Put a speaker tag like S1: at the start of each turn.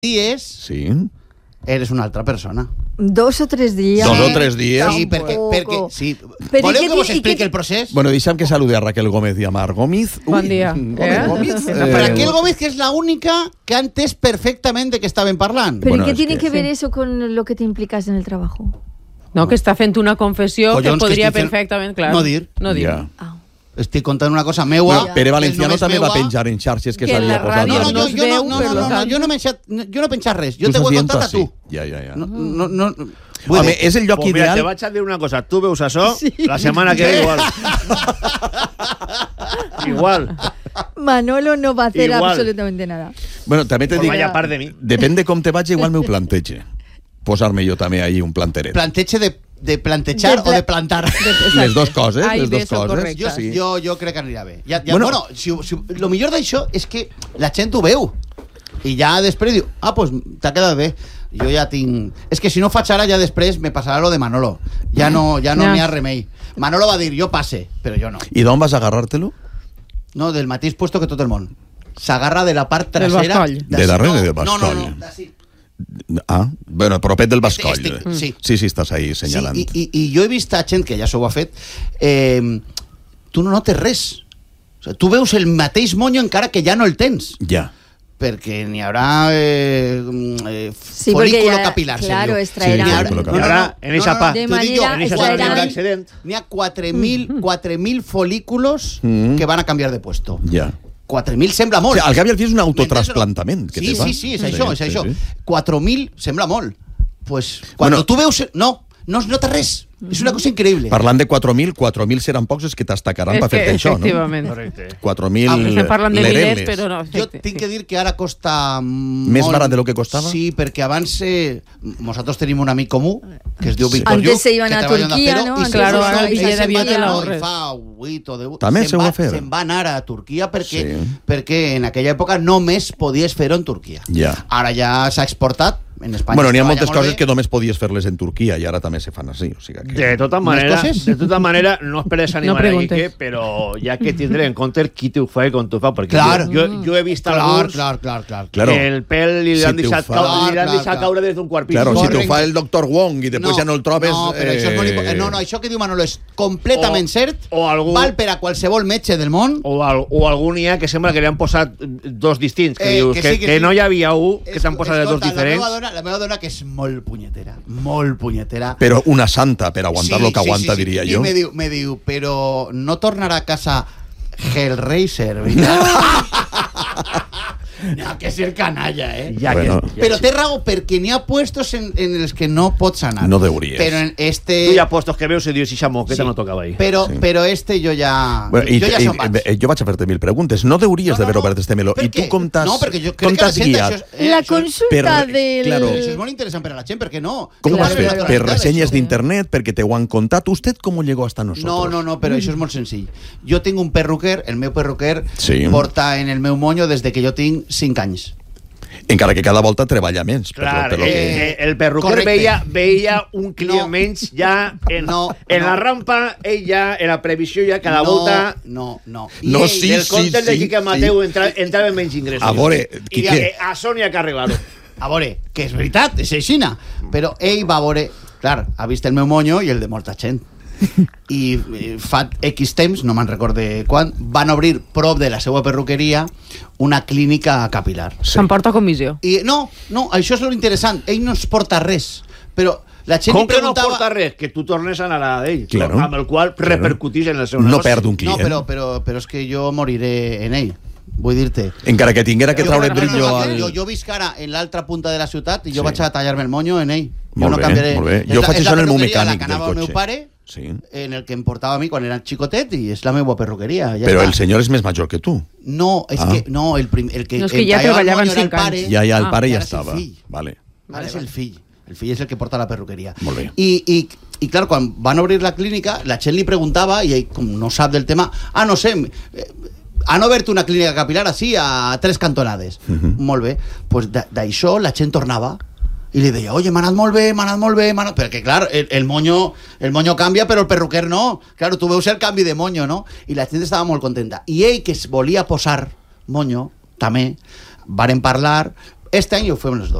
S1: dies
S2: Sí.
S1: eres una altra persona.
S3: 2 o 3 dies.
S2: 2 o 3 dies.
S1: Sí, perquè sí.
S3: Però
S1: Voleu
S3: i
S1: que vos
S3: què-
S1: expliqui el procés?
S2: Bueno, deixa'm que saludi a Raquel Gómez i a Marc Gómez.
S4: Bon dia.
S2: Gómez.
S1: Raquel Gómez, que es la única que ha entès perfectamente que estaven parlant.
S3: ¿Pero
S2: Bueno,
S3: qué
S2: es
S3: tiene
S2: que-
S3: que ver eso con lo que te implicas en el trabajo?
S4: No, que està fent una confessió
S1: Collons,
S4: que podria
S1: que estic fent-
S4: perfectament, clar.
S1: No dir.
S4: No dir.
S2: Ja.
S3: Ah.
S1: Estic contant una cosa meua.
S2: Bueno, Pere Valenciano
S1: només
S2: també va
S1: meua.
S2: penjar en xarxes que
S4: Que en
S2: s'havia
S4: la
S2: posat...
S4: ràdio
S1: No,
S4: no es veu, per lo tant.
S1: jo no he penjat res. Jo
S2: Tu
S1: t'ho he
S2: estàs dient
S1: contat a
S2: així.
S1: tu.
S2: Ja.
S1: No.
S2: Home, és el lloc
S5: Pues mira, te
S2: ideal...
S5: vaig a dir una cosa. Tu veus això, la setmana que ve igual. Igual.
S3: Manolo no va a hacer
S5: Igual.
S3: absolutamente nada.
S2: Bueno, també te
S5: Pues
S2: dic...
S5: vaya part de mi.
S2: Depèn de com te vaig, igual m'ho planteja. Posar-me jo també ahí un planteret.
S1: Planteche de plantejar o de plantar.
S2: Les dues coses,
S4: Ai,
S2: les
S4: bé,
S2: dues
S4: són
S2: coses.
S4: correctes.
S2: Sí.
S1: Jo crec que anirà bé.
S2: Bueno.
S1: Lo millor d'això és que la gent ho veu. I ja després diu, pues t'ha quedat bé. Jo ja tinc... És que si no faig ara, ja després me passarà lo de Manolo. Ja no n'hi ha remei. Manolo va dir, jo passe, però jo no.
S2: I d'on vas a agarrar-te-lo?
S1: No, del mateix puesto que tot el món. S'agarra de la part
S4: Del
S1: trasera...
S4: bascoll.
S2: De darrere del bascoll.
S1: No, d'ací.
S2: Ah, bueno, propet del bascoll.
S1: Sí.
S2: Sí, estàs ahí senyalant.
S1: Sí, i jo he vist a gent que ja s'ho ha fet, tu no notes res. O sigui, tu veus el mateix monyo encara que ja no el tens.
S2: Ja.
S1: Perquè n'hi haurà
S3: Sí,
S1: folículo
S3: porque ya,
S1: capilar. se
S3: claro,
S1: diu.
S3: extraerán.
S2: Sí, folículo
S5: Y
S2: capilar.
S5: ahora, en esa pa...
S3: De
S1: T'ho dic jo,
S3: manera,
S5: en esa
S3: extraerán-
S5: parte accident.
S1: N'hi ha 4.000 folículos que van a canviar de puesto.
S2: Ja.
S1: 4.000 sembla
S2: O
S1: molt.
S2: sigui, al cap i al fi és un autotrasplantament que
S1: Sí,
S2: te fa.
S1: sí, és això, és
S2: Sí,
S1: això.
S2: sí.
S1: 4.000 sembla molt. Pues, quan
S2: Bueno.
S1: tu veus... No es nota res. És una cosa increïble.
S2: Parlant de 4.000 seran pocs els que t'estacaran per fer-te això, no?
S4: Efectivament.
S5: Correcte.
S2: 4.000
S4: Estem parlant de milers,
S2: lereles.
S4: però no.
S1: Jo tinc que dir que ara costa
S2: Més barat de lo que costava?
S1: Sí, perquè abans nosaltres tenim un amic comú que es diu Víctor
S3: Antes
S1: Lluc,
S3: se iban
S1: que
S3: a
S1: treballa en
S3: Turquía,
S1: Acero,
S3: ¿no?
S1: i
S3: Antes
S4: Claro,
S1: se
S4: ara el
S1: se'n
S4: bitllet d'avió te
S1: va,
S4: l'ahorres.
S1: i fa 8 o 10...
S2: També se ho va fer.
S1: Se'n va anar a Turquia perquè,
S2: Sí.
S1: perquè en aquella època només podies fer-ho en Turquia.
S2: Ja.
S1: Ara ja s'ha exportat en Espanya.
S2: Bueno, n'hi ha
S1: es treballa
S2: moltes
S1: molt
S2: coses
S1: bé.
S2: que només podies fer-les en Turquia i ara també se fan així. O sigui que...
S5: De totes maneres, no esperes animar
S4: No
S5: a
S4: preguntes.
S5: Quique, però ja que tindré en compte qui t'ho fa i com t'ho fa, perquè
S1: Clar.
S5: jo he vist alguns
S1: Clar.
S2: Claro.
S5: que el pèl li
S2: Si
S5: l'han
S2: t'ho
S5: deixat,
S2: fa-
S1: Clar.
S5: caure des d'un quart pis.
S2: Claro, si
S1: Correcte.
S2: t'ho fa el doctor Wong i després ja no el trobes...
S1: No, però això és molt important. No, això que diu Manolo és completament cert.
S5: o algú-
S1: Val per a qualsevol metge del món.
S5: O algun hi ha que sembla que li han posat dos distints, que dius
S1: que sí,
S5: que
S1: sí.
S5: no hi havia un, que t'han posat dos
S1: Escolta,
S5: diferents.
S1: La meva dona, que és molt punyetera.
S2: Però una santa per aguantar lo que aguanta, diria
S1: I
S2: jo.
S1: me diu, però no tornarà a casa Hellraiser, veritat? No, que ser canalla,
S5: Ja
S2: Bueno.
S1: Però té raó, perquè n'hi ha puestos en els que no pots anar.
S2: No deuries.
S1: Però en este...
S5: Tu ja puestos que veus i dius, ixa moqueta no tocava ahí.
S1: Però este jo ja...
S2: Bueno,
S1: jo ja se'n vaig.
S2: jo vaig a fer-te 1000 preguntes. No deuries d'haver obert este meló.
S1: Per
S2: I tu
S1: què?
S2: com t'has
S1: No, perquè jo crec que la gent
S2: guiat?
S1: això
S3: La
S1: això
S3: consulta
S2: per-
S3: del...
S2: claro.
S1: Això és molt interessant per a la gent, perquè no...
S2: Com ho
S3: Claro,
S2: has fet?
S3: claro,
S2: Per
S1: claro,
S2: reseñas
S1: això.
S2: d'internet? Perquè te ho han contat? ¿Usted cómo llegó hasta nosotros?
S1: No, però això és molt senzill. Jo tinc un perruquer, el meu perruquer
S2: Sí.
S1: porta en el meu monyo des de que jo tinc 5 anys.
S2: Encara que cada volta treballa menys.
S5: Clar,
S2: per lo que...
S5: el perruquer
S1: Correcte.
S5: veia un client
S1: No.
S5: menys ja en la rampa, ell ja, en la previsió ja cada volta...
S1: No.
S2: No,
S1: ell,
S2: sí,
S5: Del compte de
S2: sí,
S5: Quique Mateu entrava en menys ingressos.
S2: A veure,
S5: I
S2: Quique.
S5: a Sònia que arreglar-ho.
S1: A veure, que és veritat, és aixina. Però ell va veure... Clar, ha vist el meu monyo i el de molta gent. I fa X temps, no me'n recorde quan, van obrir prop de la seva perruqueria una clínica capilar.
S4: S'emporta comissió.
S1: I no, això és lo interessant. Ell no es porta res, però la gent
S5: Com
S1: li
S5: que no
S1: preguntava...
S5: porta res? Que tu tornes a anar a ell,
S2: Claro.
S5: amb el qual repercutís en el seu
S2: No
S5: negoci.
S2: perd un
S1: No,
S2: client.
S1: però és que jo moriré en ell. Vull dir-te...
S2: Encara que tinguera que
S1: Jo-
S2: traure
S1: no,
S2: brillo
S1: no,
S2: al...
S1: jo visc ara en l'altra punta de la ciutat i jo
S2: Sí.
S1: vaig a tallar-me el monyo en ell. Jo
S2: Molt
S1: no
S2: bé,
S1: canviaré.
S2: molt bé.
S1: És
S2: Jo
S1: la-
S2: faig
S1: és la
S2: això en el meu
S1: perruqueria
S2: mecànic
S1: la que
S2: del
S1: anava el meu
S2: cotxe.
S1: pare,
S2: Sí.
S1: en el que em portava a mi quan era xicotet, i és la meva perruqueria. Ja
S2: Però
S1: està.
S2: el senyor és més major que tu.
S1: No, és que... No, el que...
S4: No, és que
S1: el
S4: ja
S1: tallava el
S4: treballaven
S1: monyo era el
S4: 5 anys.
S1: pare,
S2: Ja el pare
S1: i
S2: ja
S1: ara és el
S2: estava.
S1: fill.
S2: Vale.
S1: Ara és el fill. El fill és el que porta la perruqueria.
S2: Molt bé.
S1: I clar, quan van obrir la clínica, la gent li preguntava, i ell, com no sap del tema, no sé, han obert una clínica capilar així a 3 cantonades. Molt bé. Pues d'això la gent tornava i li deia, oye, m'ha anat molt bé, perquè clar, el moño canvia, però el perruquer no. Claro, tu veus el canvi de moño, no? I la gent estava molt contenta. I ell, que es volia posar moño, també, varen parlar, Este año fueron los dos.